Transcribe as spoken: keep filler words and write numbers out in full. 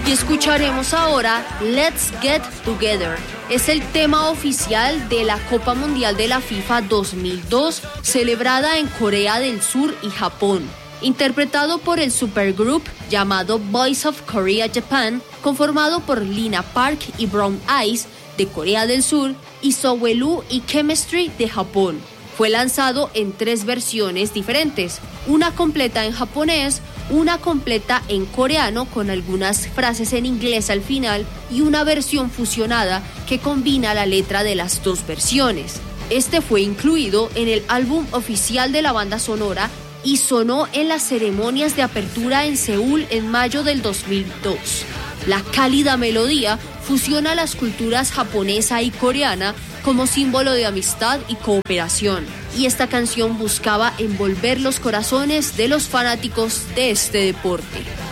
Y escucharemos ahora Let's Get Together. Es el tema oficial de la Copa Mundial de la FIFA dos mil dos, celebrada en Corea del Sur y Japón. Interpretado por el supergroup llamado Boys of Korea Japan, conformado por Lina Park y Brown Eyes de Corea del Sur y Sowelu y Chemistry de Japón. Fue lanzado en tres versiones diferentes, una completa en japonés, una completa en coreano con algunas frases en inglés al final y una versión fusionada que combina la letra de las dos versiones. Este fue incluido en el álbum oficial de la banda sonora y sonó en las ceremonias de apertura en Seúl en mayo del dos mil dos. La cálida melodía fusiona las culturas japonesa y coreana como símbolo de amistad y cooperación, y esta canción buscaba envolver los corazones de los fanáticos de este deporte.